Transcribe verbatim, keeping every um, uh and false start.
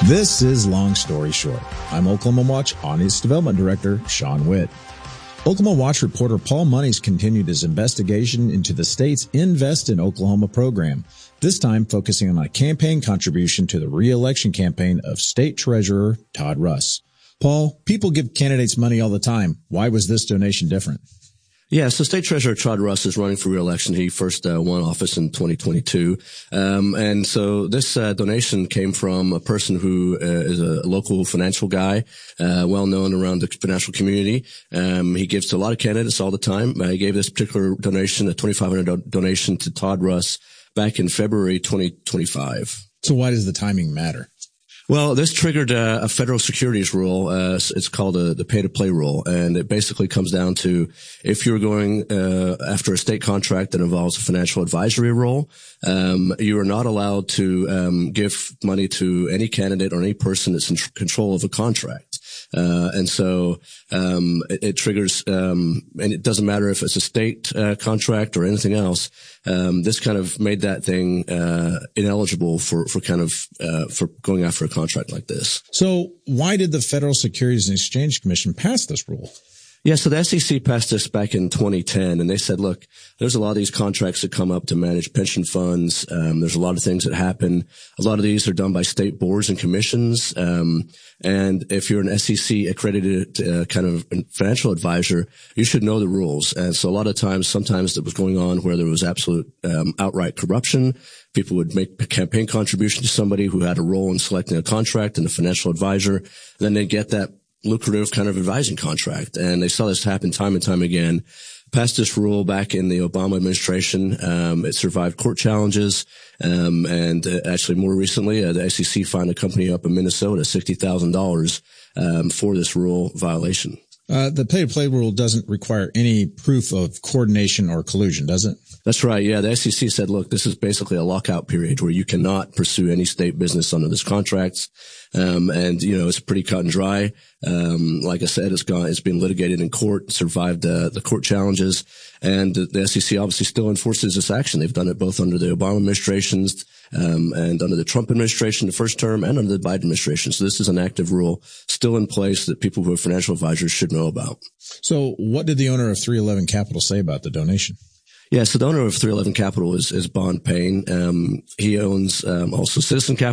This is Long Story Short. I'm Oklahoma Watch Audience Development Director Sean Witt. Oklahoma Watch reporter Paul Monies continued his investigation into the state's Invest in Oklahoma program, this time focusing on a campaign contribution to the re-election campaign of State Treasurer Todd Russ. Paul, people give candidates money all the time. Why was this donation different? Yeah, so State Treasurer Todd Russ is running for re-election. He first uh, won office in twenty twenty-two. Um, and so this uh, donation came from a person who uh, is a local financial guy, uh, well known around the financial community. Um, he gives to a lot of candidates all the time. Uh, he gave this particular donation, a twenty-five hundred dollars donation to Todd Russ back in February twenty twenty-five. So why does the timing matter? Well, this triggered uh, a federal securities rule. Uh, it's called a, the pay-to-play rule, and it basically comes down to if you're going uh, after a state contract that involves a financial advisory role, um, you are not allowed to um, give money to any candidate or any person that's in tr- control of a contract. Uh, and so, um, it, it triggers, um, and it doesn't matter if it's a state, uh, contract or anything else. Um, this kind of made that thing, uh, ineligible for, for kind of, uh, for going after a contract like this. So why did the Federal Securities and Exchange Commission pass this rule? Yeah, so the S E C passed this back in twenty ten, and they said, look, there's a lot of these contracts that come up to manage pension funds. Um, there's a lot of things that happen. A lot of these are done by state boards and commissions. Um, and if you're an S E C accredited uh, kind of financial advisor, you should know the rules. And so a lot of times, sometimes that was going on where there was absolute um, outright corruption. People would make a campaign contribution to somebody who had a role in selecting a contract and a financial advisor. And then they get that lucrative kind of advising contract. And they saw this happen time and time again. Passed this rule back in the Obama administration. Um, it survived court challenges. Um, and uh, actually more recently, uh, the S E C fined a company up in Minnesota sixty thousand dollars, um, for this rule violation. Uh, the pay-to-play rule doesn't require any proof of coordination or collusion, does it? That's right. Yeah. The S E C said, look, this is basically a lockout period where you cannot pursue any state business under this contract. Um, and, you know, it's pretty cut and dry. Um, like I said, it's gone, it's been litigated in court, survived uh, the court challenges. And the S E C obviously still enforces this action. They've done it both under the Obama administrations, um, and under the Trump administration, the first term, and under the Biden administration. So this is an active rule still in place that people who are financial advisors should know about. So what did the owner of three eleven Capital say about the donation? Yeah, so the owner of three eleven Capital is, is Bond Payne. Um, he owns um, also Citizen Capital.